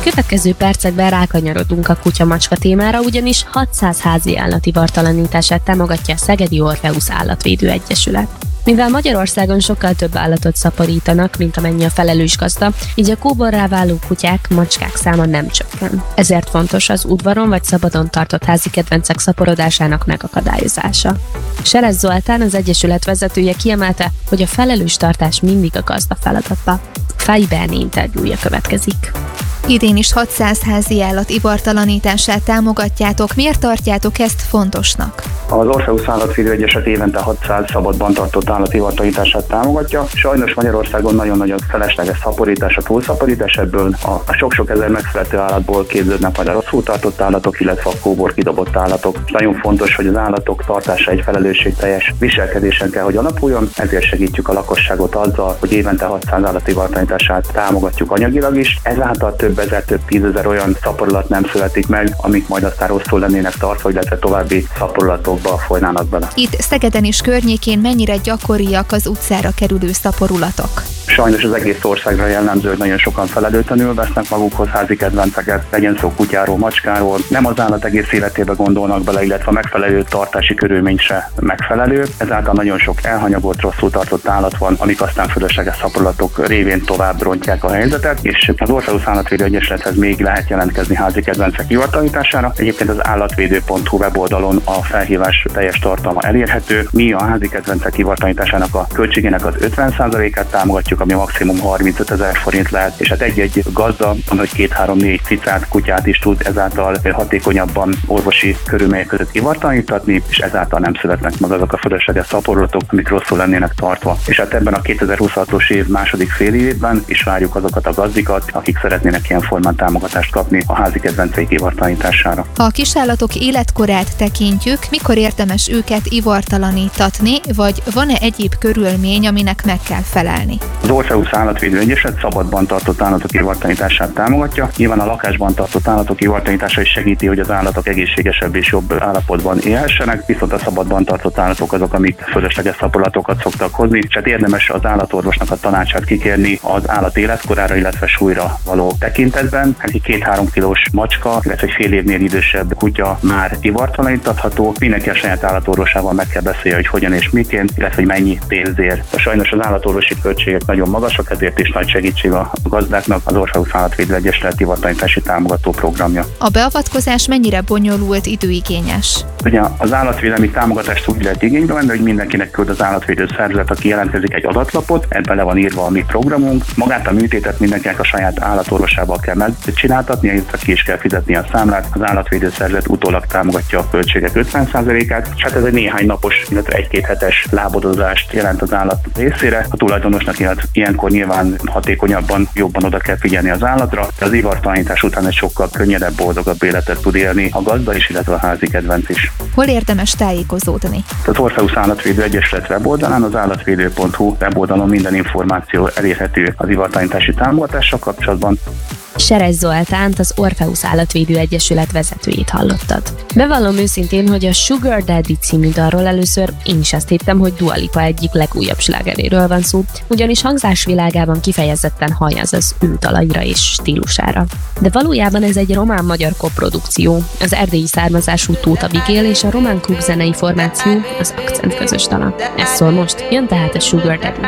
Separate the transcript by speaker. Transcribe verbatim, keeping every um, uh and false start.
Speaker 1: következő percekben rákanyarodunk a kutya-macska témára, ugyanis hatszáz házi állat ivartalanítását támogatja a Szegedi Orpheus Állatvédő Egyesület. Mivel Magyarországon sokkal több állatot szaporítanak, mint amennyi a felelős gazda, így a kóborrá váló kutyák, macskák száma nem csökken. Ezért fontos az udvaron vagy szabadon tartott házi kedvencek szaporodásának megakadályozása. Serez Zoltán, az egyesület vezetője kiemelte, hogy a felelős tartás mindig a gazda feladata. Fáji Berni interjúja következik.
Speaker 2: Idén is hatszáz házi állat ivartalanítását támogatjátok. Miért tartjátok ezt fontosnak?
Speaker 3: Az Orpheus Állatvédő Egyesület évente hatszáz szabadban tartott állat ivartalanítását támogatja. Sajnos Magyarországon nagyon-nagyon felesleges szaporítás, a túlszaporítás, ebből a sok-sok ezer megszülető állatból képződnek majd a rosszul tartott állatok, illetve a kóbor kidobott állatok. Nagyon fontos, hogy az állatok tartása egy felelősségteljes viselkedésen kell, hogy alapuljon, ezért segítjük a lakosságot azzal, hogy évente hatszáz állat ivartalanítását támogatjuk anyagilag is. Ezáltal több ezer, több tízezer olyan szaporulat nem születik meg, amik majd aztán rosszul lennének tartva, illetve további szaporulatokba folynának bele.
Speaker 2: Itt Szegeden és környékén mennyire gyakoriak az utcára kerülő szaporulatok?
Speaker 3: Sajnos az egész országra jellemző, hogy nagyon sokan felelőtlenül vesznek magukhoz házi kedvenceket, legyen szó kutyáról, macskáról, nem az állat egész életébe gondolnak bele, illetve a megfelelő tartási körülmény se megfelelő. Ezáltal nagyon sok elhanyagolt, rosszul tartott állat van, amik aztán fölösleges szaporulatok révén tovább rontják a helyzetet, és az Orpheus Állatvédő Egyesülethez még lehet jelentkezni házi kedvencek ivartalanítására. Egyébként az állatvédő pont hu weboldalon a felhívás teljes tartalma elérhető. Mi a házi kedvencek ivartalanításának a költségének az ötven százalékát támogatjuk, ami maximum harmincötezer forint lehet, és hát egy-egy gazda, hogy két-három-négy cicát, kutyát is tud ezáltal hatékonyabban orvosi körülmények között ivartalanítatni, és ezáltal nem születnek meg azok a fölösleges szaporulatok, amik rosszul lennének tartva. És hát ebben a kétezer-huszonhatos év második fél évben is várjuk azokat a gazdikat, akik szeretnének ilyen formán támogatást kapni a házi kedvenceik ivartalanítására.
Speaker 2: Ha a kisállatok életkorát tekintjük, mikor érdemes őket ivartalanítatni, vagy van-e egyéb körülmény, aminek meg kell felelni?
Speaker 3: Az Orpheus Állatvédő Egyesület szabadban tartott állatok ivartalanítását támogatja. Nyilván a lakásban tartott állatok ivartalanítása is segíti, hogy az állatok egészségesebb és jobb állapotban élhessenek, viszont a szabadban tartott állatok azok, amik fölösleges szaporulatokat szoktak hozni, és hát érdemes az állatorvosnak a tanácsát kikérni az állat életkorára, illetve súlyra való tekintetben. Hát egy két-három kilós macska, illetve egy fél évnél idősebb kutya már ivartalanítatható. Mindenki a saját állatorvosával meg kell beszélni, hogy hogyan és miként, illetve hogy mennyi pénzért. Sajnos az állatorvosi költségek nagyon magasak, ezért is nagy segítség a gazdáknak az Orpheus Állatvédő Egyesület ivartalanítási támogató programja.
Speaker 2: A beavatkozás mennyire bonyolult, időigényes?
Speaker 3: Ugye az állatvédelmi támogatást úgy lehet igénybe venni, hogy mindenkinek küld az állatvédő szervezet, aki jelentkezik, egy adatlapot, ebben le van írva a mi programunk. Magát a műtétet mindenkinek a saját állatorvosával kell megcsináltatni, illetve ki is kell fizetni a számlát. Az állatvédő szervezet utólag támogatja a költségek ötven százalékát, és hát ez egy néhány napos, illetve egy-két hetes lábadozást jelent az állat részére. A tulajdonosnak ilyenkor nyilván hatékonyabban, jobban oda kell figyelni az állatra, de az ivartalanítás után egy sokkal könnyedebb, boldogabb életet tud élni a gazda is, illetve a házi kedvenc is.
Speaker 2: Hol érdemes tájékozódni?
Speaker 3: Az Orpheus Állatvédő Egyesület weboldalán, az állatvédő pont hu weboldalon minden információ elérhető az ivartalanítási támogatással kapcsolatban.
Speaker 1: Serez Zoltánt, az Orpheus Állatvédő Egyesület vezetőjét hallottad. Bevallom őszintén, hogy a Sugar Daddy című dalról először én is azt hittem, hogy Dua Lipa egyik legújabb slágeréről van szó, ugyanis hangzásvilágában kifejezetten hajaz az ő dalaira és stílusára. De valójában ez egy román-magyar koprodukció, az erdélyi származású Tóth Abigail és a román klubzenei formáció, az Akcent közös dala. Ez szól most, jön tehát a Sugar Daddy.